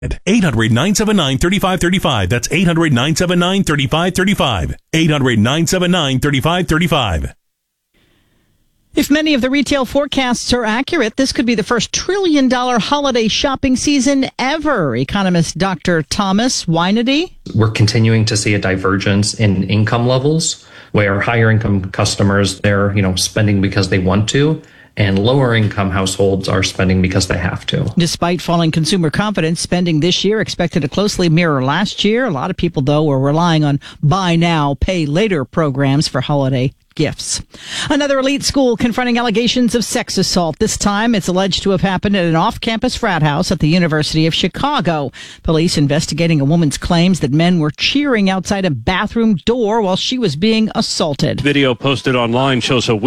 800-979-3535. That's 800-979-3535. 800-979-3535. If many of the retail forecasts are accurate, this could be the first $1 trillion holiday shopping season ever. Economist Dr. Thomas Weinedy. We're continuing to see a divergence in income levels, where higher income customers, they're spending because they want to, and lower income households are spending because they have to. Despite falling consumer confidence, spending this year expected to closely mirror last year. A lot of people, though, were relying on buy now, pay later programs for holiday gifts. Another elite school confronting allegations of sex assault. This time, it's alleged to have happened at an off-campus frat house at the University of Chicago. Police investigating a woman's claims that men were cheering outside a bathroom door while she was being assaulted. Video posted online shows a